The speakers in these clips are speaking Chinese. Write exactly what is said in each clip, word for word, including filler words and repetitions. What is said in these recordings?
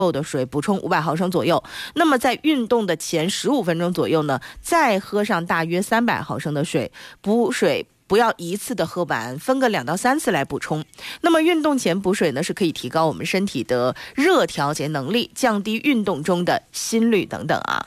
后的水补充五百毫升左右，那么在运动的前十五分钟左右呢，再喝上大约三百毫升的水。补水不要一次的喝完，分个两到三次来补充。那么运动前补水呢，是可以提高我们身体的热调节能力，降低运动中的心率等等啊。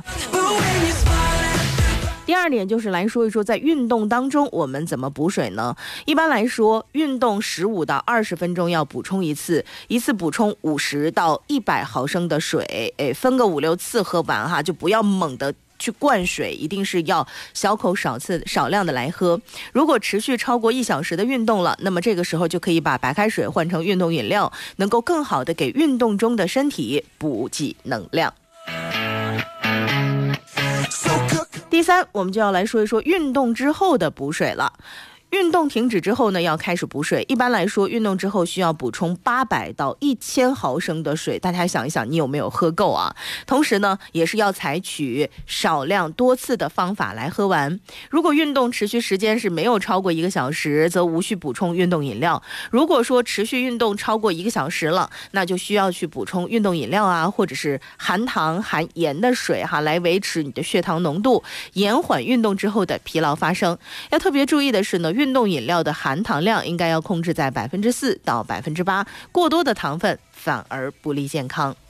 第二点就是来说一说在运动当中我们怎么补水呢？一般来说，运动十五到二十分钟要补充一次，一次补充五十到一百毫升的水，哎，分个五六次喝完哈，就不要猛的去灌水，一定是要小口少次少量的来喝。如果持续超过一小时的运动了，那么这个时候就可以把白开水换成运动饮料，能够更好的给运动中的身体补给能量。第三，我们就要来说一说运动之后的补水了。运动停止之后呢，要开始补水。一般来说，运动之后需要补充八百到一千毫升的水。大家想一想，你有没有喝够啊？同时呢，也是要采取少量多次的方法来喝完。如果运动持续时间是没有超过一个小时，则无需补充运动饮料。如果说持续运动超过一个小时了，那就需要去补充运动饮料啊，或者是含糖含盐的水哈，来维持你的血糖浓度，延缓运动之后的疲劳发生。要特别注意的是呢，运动饮料的含糖量应该要控制在百分之四到百分之八，过多的糖分反而不利健康。